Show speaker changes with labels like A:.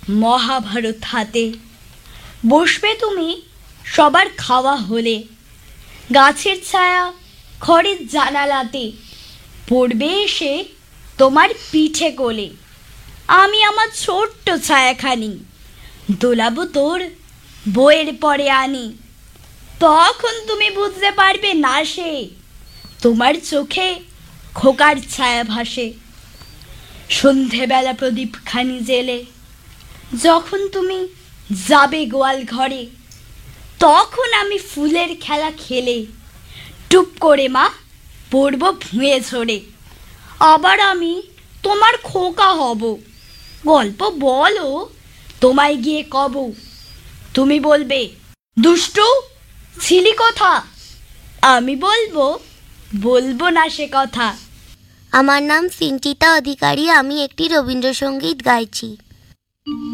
A: মহাভারত হাতে। বসবে তুমি সবার খাওয়া হলে, গাছের ছায়া ঘরের জানালাতে পড়বে এসে তোমার পিঠে কোলে। আমি আমার ছোট্ট ছায়াখানি দোলাবো তোর বইয়ের পরে আনি। তখন তুমি বুঝতে পারবে না সে তোমার চোখে খোকার ছায়া ভাসে। সন্ধেবেলা প্রদীপখানি জেলে যখন তুমি যাবে গোয়াল ঘরে, তখন আমি ফুলের খেলা খেলে টুপ করে মা পড়ব ভুঁয়ে ঝরে। আবার আমি তোমার খোকা হব, গল্প বলো তোমায় গিয়ে কব। তুমি বলবে দুষ্টু ছিলি কথা, আমি বলবো বলবো না সে কথা।
B: আমার নাম সিনচিতা অধিকারী, আমি একটি রবীন্দ্রসঙ্গীত গাইছি।